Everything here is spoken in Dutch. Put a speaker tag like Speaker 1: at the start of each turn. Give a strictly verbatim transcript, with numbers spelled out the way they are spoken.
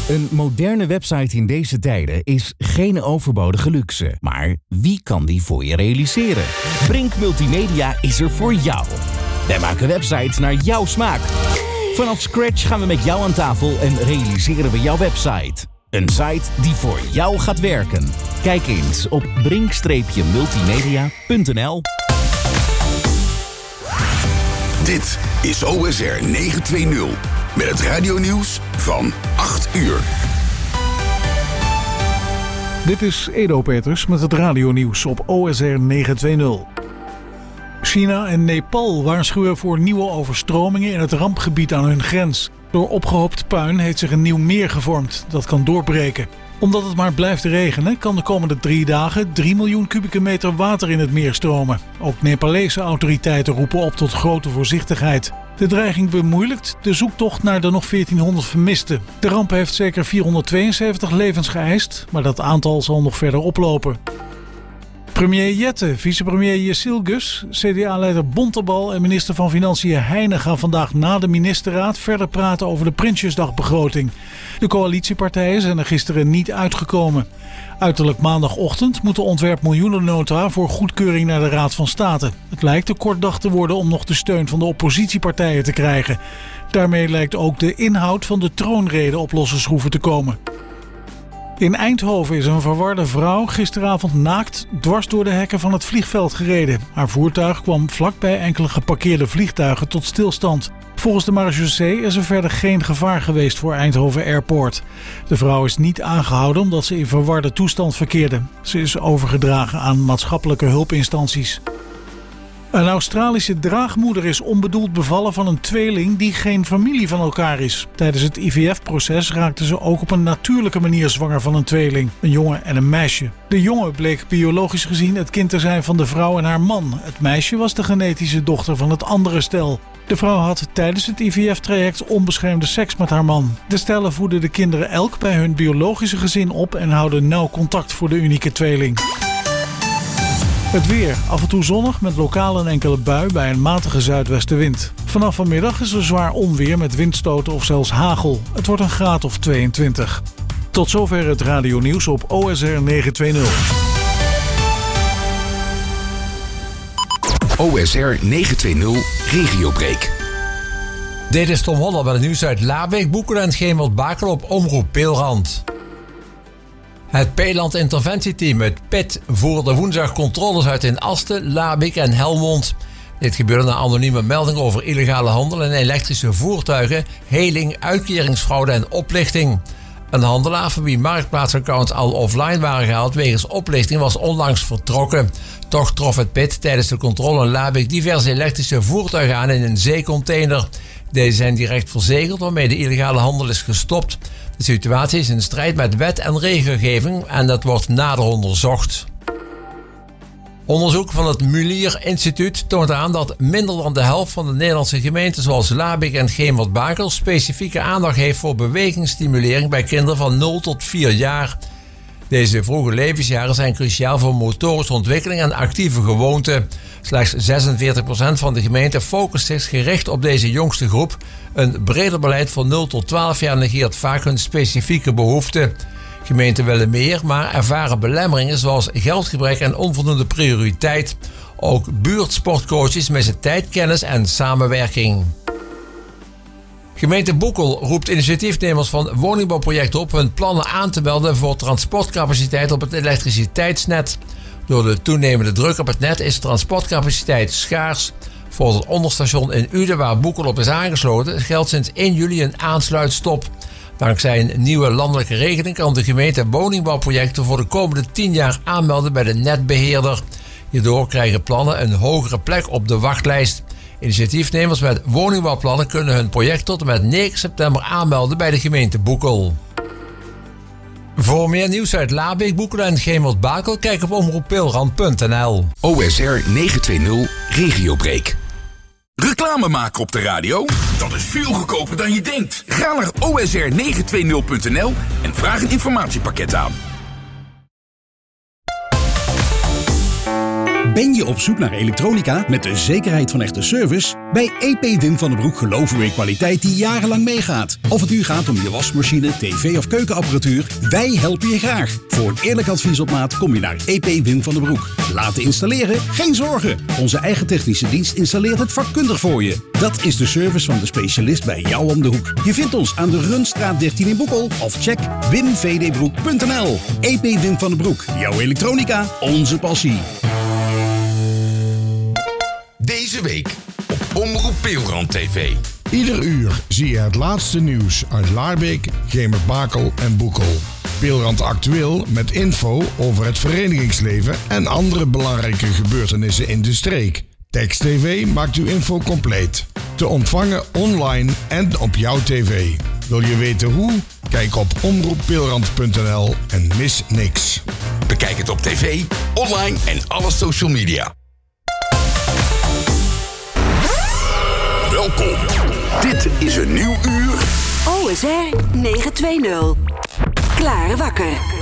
Speaker 1: Een moderne website in deze tijden is geen overbodige luxe. Maar wie kan die voor je realiseren? Brink Multimedia is er voor jou. Wij maken websites naar jouw smaak. Vanaf scratch gaan we met jou aan tafel en realiseren we jouw website. Een site die voor jou gaat werken. Kijk eens op brink multimedia punt n l.
Speaker 2: Dit is O S R negenhonderdtwintig met het radionieuws van acht uur.
Speaker 3: Dit is Edo Peters met het radionieuws op O S R negenhonderdtwintig. China en Nepal waarschuwen voor nieuwe overstromingen in het rampgebied aan hun grens. Door opgehoopt puin heeft zich een nieuw meer gevormd dat kan doorbreken. Omdat het maar blijft regenen, kan de komende drie dagen drie miljoen kubieke meter water in het meer stromen. Ook Nepalese autoriteiten roepen op tot grote voorzichtigheid. De dreiging bemoeilijkt de zoektocht naar de nog veertienhonderd vermisten. De ramp heeft zeker vierhonderdtweeënzeventig levens geëist, maar dat aantal zal nog verder oplopen. Premier Jette, vicepremier Jezilgus, C D A-leider Bontebal en minister van Financiën Heijnen gaan vandaag na de ministerraad verder praten over de Prinsjesdagbegroting. De coalitiepartijen zijn er gisteren niet uitgekomen. Uiterlijk maandagochtend moet de ontwerp miljoenennota voor goedkeuring naar de Raad van State. Het lijkt een kort dag te worden om nog de steun van de oppositiepartijen te krijgen. Daarmee lijkt ook de inhoud van de troonrede op losse schroeven te komen. In Eindhoven is een verwarde vrouw gisteravond naakt dwars door de hekken van het vliegveld gereden. Haar voertuig kwam vlakbij enkele geparkeerde vliegtuigen tot stilstand. Volgens de marechaussee is er verder geen gevaar geweest voor Eindhoven Airport. De vrouw is niet aangehouden omdat ze in verwarde toestand verkeerde. Ze is overgedragen aan maatschappelijke hulpinstanties. Een Australische draagmoeder is onbedoeld bevallen van een tweeling die geen familie van elkaar is. Tijdens het I V F-proces raakte ze ook op een natuurlijke manier zwanger van een tweeling, een jongen en een meisje. De jongen bleek biologisch gezien het kind te zijn van de vrouw en haar man. Het meisje was de genetische dochter van het andere stel. De vrouw had tijdens het I V F-traject onbeschermde seks met haar man. De stellen voeden de kinderen elk bij hun biologische gezin op en houden nauw contact voor de unieke tweeling. Het weer. Af en toe zonnig met lokaal een enkele bui bij een matige zuidwestenwind. Vanaf vanmiddag is er zwaar onweer met windstoten of zelfs hagel. Het wordt een graad of tweeëntwintig. Tot zover het radionieuws op O S R negenhonderdtwintig.
Speaker 2: O S R negenhonderdtwintig Regiobreak.
Speaker 4: Dit is Tom Holler met het nieuws uit Labeek, Boekelen en Gemert-Bakel op Omroep Peelrand. Het Peeland Interventieteam, het P I T, voerde woensdag controles uit in Asten, Labeek en Helmond. Dit gebeurde na anonieme meldingen over illegale handel in elektrische voertuigen, heling, uitkeringsfraude en oplichting. Een handelaar voor wie marktplaatsaccounts al offline waren gehaald wegens oplichting was onlangs vertrokken. Toch trof het P I T tijdens de controle in Labeek diverse elektrische voertuigen aan in een zeecontainer. Deze zijn direct verzegeld, waarmee de illegale handel is gestopt. De situatie is in strijd met wet en regelgeving en dat wordt nader onderzocht. Onderzoek van het Mulier Instituut toont aan dat minder dan de helft van de Nederlandse gemeenten zoals Labeek en Gemert-Bakel specifieke aandacht heeft voor bewegingsstimulering bij kinderen van nul tot vier jaar. Deze vroege levensjaren zijn cruciaal voor motorische ontwikkeling en actieve gewoonten. Slechts zesenveertig procent van de gemeenten focust zich gericht op deze jongste groep. Een breder beleid voor nul tot twaalf jaar negeert vaak hun specifieke behoeften. Gemeenten willen meer, maar ervaren belemmeringen zoals geldgebrek en onvoldoende prioriteit. Ook buurtsportcoaches missen tijd, kennis en samenwerking. Gemeente Boekel roept initiatiefnemers van woningbouwprojecten op hun plannen aan te melden voor transportcapaciteit op het elektriciteitsnet. Door de toenemende druk op het net is transportcapaciteit schaars. Voor het onderstation in Uden, waar Boekel op is aangesloten, geldt sinds één juli een aansluitstop. Dankzij een nieuwe landelijke regeling kan de gemeente woningbouwprojecten voor de komende tien jaar aanmelden bij de netbeheerder. Hierdoor krijgen plannen een hogere plek op de wachtlijst. Initiatiefnemers met woningbouwplannen kunnen hun project tot en met negen september aanmelden bij de gemeente Boekel. Voor meer nieuws uit Labeek, Boekelen en Gemert-Bakel, kijk op omroep peelrand punt n l.
Speaker 2: O S R negenhonderdtwintig Regiobreak. Reclame maken op de radio? Dat is veel goedkoper dan je denkt. Ga naar O S R negenhonderdtwintig punt n l en vraag een informatiepakket aan.
Speaker 5: Ben je op zoek naar elektronica met de zekerheid van echte service? Bij E P Wim van den Broek geloven we in kwaliteit die jarenlang meegaat. Of het nu gaat om je wasmachine, tv of keukenapparatuur, wij helpen je graag. Voor een eerlijk advies op maat kom je naar E P Wim van den Broek. Laten installeren? Geen zorgen. Onze eigen technische dienst installeert het vakkundig voor je. Dat is de service van de specialist bij jou om de hoek. Je vindt ons aan de Runstraat dertien in Boekel of check wim v d broek punt n l. E P Wim van den Broek. Jouw elektronica, onze passie.
Speaker 2: Deze week op Omroep Peelrand T V.
Speaker 6: Ieder uur zie je het laatste nieuws uit Laarbeek, Gemert-Bakel en Boekel. Peelrand Actueel met info over het verenigingsleven en andere belangrijke gebeurtenissen in de streek. Text T V maakt uw info compleet. Te ontvangen online en op jouw tv. Wil je weten hoe? Kijk op omroep peelrand punt n l en mis niks.
Speaker 2: Bekijk het op tv, online en alle social media. Welkom. Dit is een nieuw uur.
Speaker 7: O S R negen twee nul. Klaar wakker.